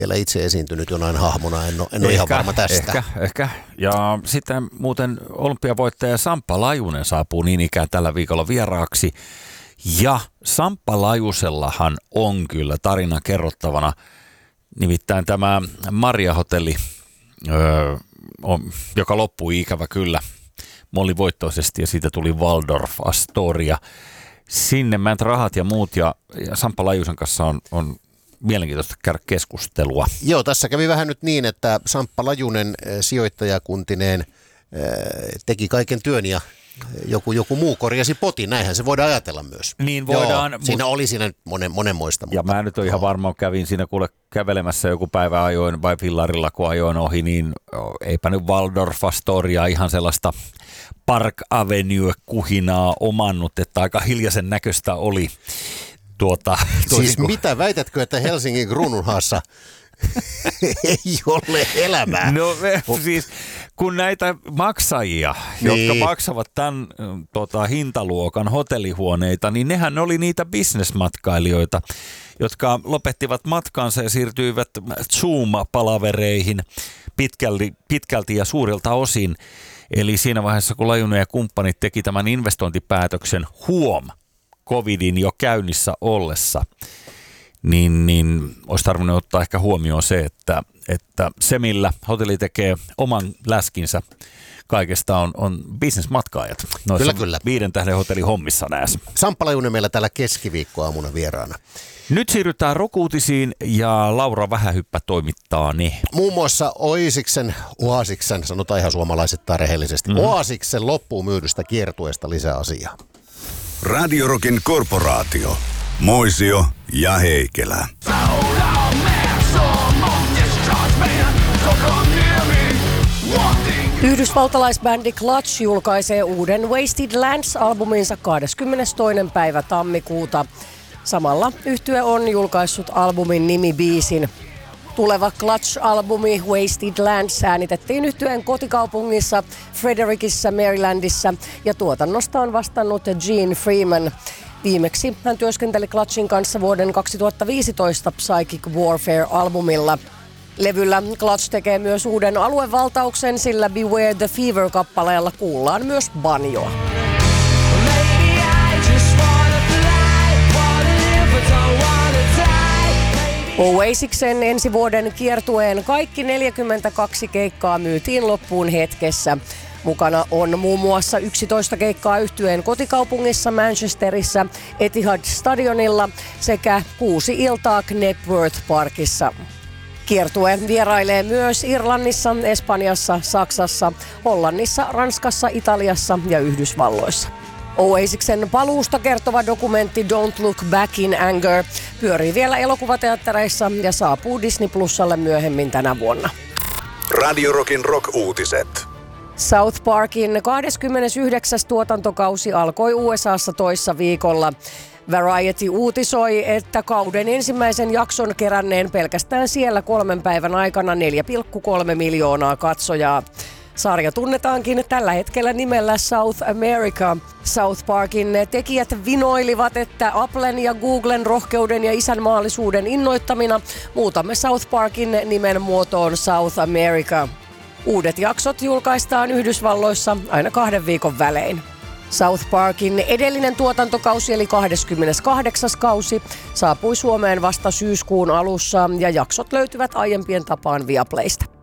vielä itse esiintynyt jonain hahmona, en ole ihan varma tästä. Ehkä. Ja sitten muuten olympiavoittaja Samppa Lajunen saapuu niin ikään tällä viikolla vieraaksi. Ja Samppa Lajusellahan on kyllä tarina kerrottavana, nimittäin tämä Maria-hotelli, joka loppui ikävä kyllä mollivoittoisesti ja siitä tuli Waldorf Astoria. Sinne mät rahat ja muut ja Samppa Lajusen kanssa on mielenkiintoista käydä keskustelua. Joo, tässä kävi vähän nyt niin, että Samppa Lajunen sijoittajakuntineen teki kaiken työn ja joku muu korjasi potin, näinhän se voidaan ajatella myös. Niin voidaan. Joo, siinä oli siinä monenmoista. Ja mä nyt on ihan varma, kävin siinä kuule kävelemässä joku päivä ajoin vai fillarilla kun ajoin ohi, niin eipä nyt Waldorf Astoria ihan sellaista Park Avenue-kuhinaa omannut, että aika hiljaisen näköistä oli. Siis mitä, väitätkö, että Helsingin Kruununhaassa ei ole elämää? No siis kun näitä maksajia, niin, jotka maksavat tämän hintaluokan hotellihuoneita, niin nehän oli niitä bisnesmatkailijoita, jotka lopettivat matkansa ja siirtyivät Zoom-palavereihin pitkälti ja suurilta osin. Eli siinä vaiheessa, kun Lajunen ja kumppanit teki tämän investointipäätöksen covidin jo käynnissä ollessa, niin olisi tarvinnut ottaa ehkä huomioon se, että se millä hotelli tekee oman läskinsä kaikesta on bisnesmatkaajat. Noissa Kyllä. 5 tähden hotelli hommissa näes. Samppa Lajunen meillä täällä keskiviikkoaamuna vieraana. Nyt siirrytään rock-uutisiin ja Laura Vähähyppä toimittaa ne. Muun muassa Oasiksen, sanotaan ihan suomalaiset tai rehellisesti, Oasiksen loppuun myydystä kiertueesta lisää asiaa. Radio Rockin korporaatio. Moisio ja Heikelä. Yhdysvaltalaisbändi Clutch julkaisee uuden Wasted Lands-albuminsa 22. päivä tammikuuta. Samalla yhtye on julkaissut albumin nimibiisin. Tuleva Clutch-albumi Wasted Lands äänitettiin yhtyeen kotikaupungissa Frederickissa, Marylandissa ja tuotannosta on vastannut Gene Freeman. Viimeksi hän työskenteli Clutchin kanssa vuoden 2015 Psychic Warfare-albumilla. Levyllä Clutch tekee myös uuden aluevaltauksen, sillä Beware the Fever-kappaleella kuullaan myös banjoa. Oasiksen ensi vuoden kiertueen kaikki 42 keikkaa myytiin loppuun hetkessä. Mukana on muun muassa 11 keikkaa yhtyeen kotikaupungissa Manchesterissa, Etihad-stadionilla sekä 6 iltaa Knebworth Parkissa. Kiertue vierailee myös Irlannissa, Espanjassa, Saksassa, Hollannissa, Ranskassa, Italiassa ja Yhdysvalloissa. Oasiksen paluusta kertova dokumentti Don't Look Back in Anger pyörii vielä elokuvateattereissa ja saapuu Disney Plusalle myöhemmin tänä vuonna. Radio Rockin rock-uutiset. South Parkin 29. tuotantokausi alkoi USAssa toissa viikolla. Variety uutisoi, että kauden ensimmäisen jakson keränneen pelkästään siellä 3 päivän aikana 4,3 miljoonaa katsojaa. Sarja tunnetaankin tällä hetkellä nimellä South America. South Parkin tekijät vinoilivat, että Applen ja Googlen rohkeuden ja isänmaallisuuden innoittamina muutamme South Parkin nimen muotoon South America. Uudet jaksot julkaistaan Yhdysvalloissa aina 2 viikon välein. South Parkin edellinen tuotantokausi eli 28. kausi saapui Suomeen vasta syyskuun alussa ja jaksot löytyvät aiempien tapaan Viaplaysta.